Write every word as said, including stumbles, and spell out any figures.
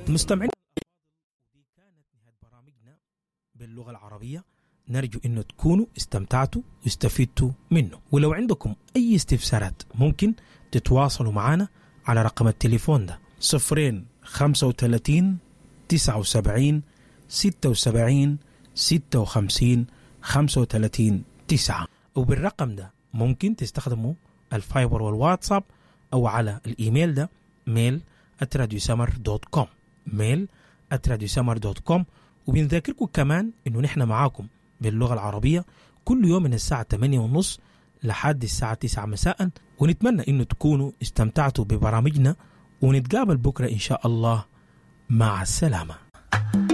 مستمعين، دي كانت نهاية برامجنا باللغة العربية. نرجو أنه تكونوا استمتعتوا واستفدتوا منه. ولو عندكم أي استفسارات ممكن تتواصلوا معنا على رقم التليفون ده صفرين خمسة وثلاثين تسعة وسبعين ستة وسبعين ستة وخمسين خمسة وثلاثين تسعة. وبالرقم ده ممكن تستخدموا الفايبر والواتساب أو على الإيميل ده ميل آت راديو سمر دوت كوم ميل آت راديو سمر دوت كوم. وبنذكركم كمان إنه نحن معاكم باللغة العربية كل يوم من الساعة ثمانية ونص لحد الساعة تسعة مساء. ونتمنى إنه تكونوا استمتعتوا ببرامجنا، ونتقابل بكرة إن شاء الله. مع السلامة.